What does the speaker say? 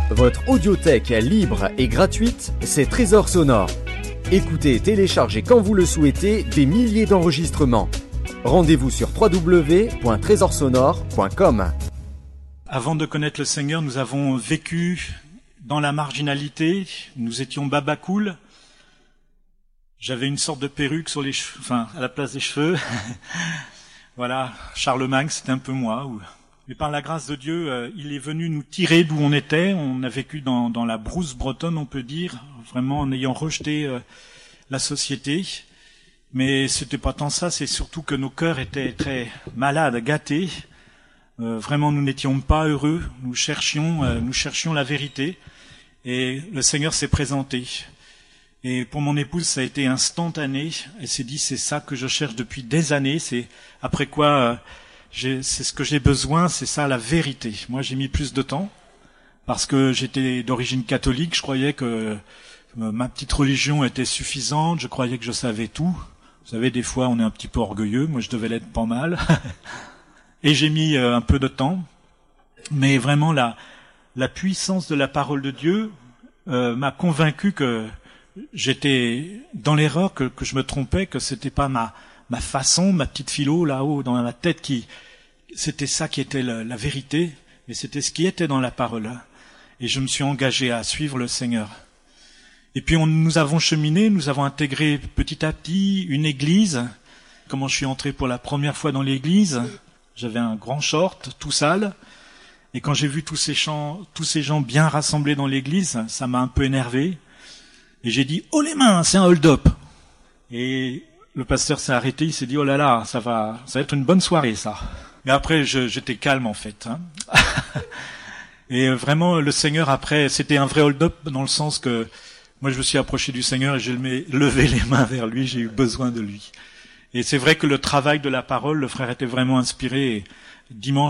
Votre audiothèque libre et gratuite, c'est Trésor Sonore. Écoutez et téléchargez quand vous le souhaitez des milliers d'enregistrements. Rendez-vous sur www.trésorsonore.com. Avant de connaître le Seigneur, nous avons vécu dans la marginalité. Nous étions babacool. J'avais une sorte de perruque sur les cheveux, à la place des cheveux. Voilà, Charlemagne, c'était un peu moi. Mais par la grâce de Dieu, il est venu nous tirer d'où on était. On a vécu dans la brousse bretonne, on peut dire, vraiment en ayant rejeté la société. Mais c'était pas tant ça, c'est surtout que nos cœurs étaient très malades, gâtés. Vraiment, nous n'étions pas heureux. Nous cherchions la vérité. Et le Seigneur s'est présenté. Et pour mon épouse, ça a été instantané. Elle s'est dit, c'est ça que je cherche depuis des années. C'est après quoi, c'est ce que j'ai besoin, c'est ça la vérité. Moi, j'ai mis plus de temps parce que j'étais d'origine catholique. Je croyais que ma petite religion était suffisante. Je croyais que je savais tout. Vous savez, des fois, on est un petit peu orgueilleux. Moi, je devais l'être pas mal. Et j'ai mis un peu de temps. Mais vraiment, la puissance de la parole de Dieu m'a convaincu que j'étais dans l'erreur, que je me trompais, que c'était pas ma façon, ma petite philo là-haut dans ma tête c'était ça qui était la vérité, mais c'était ce qui était dans la parole. Et je me suis engagé à suivre le Seigneur. Et puis nous avons cheminé, nous avons intégré petit à petit une église. Comment je suis entré pour la première fois dans l'église, j'avais un grand short, tout sale. Et quand j'ai vu tous ces gens bien rassemblés dans l'église, ça m'a un peu énervé. Et j'ai dit, oh les mains, c'est un hold-up. Et le pasteur s'est arrêté, il s'est dit, oh là là, ça va être une bonne soirée, ça. Mais après, j'étais calme, en fait. Et vraiment, le Seigneur, après, c'était un vrai hold-up dans le sens que moi, je me suis approché du Seigneur et j'ai levé les mains vers lui, j'ai eu besoin de lui. Et c'est vrai que le travail de la parole, le frère était vraiment inspiré. Et dimanche,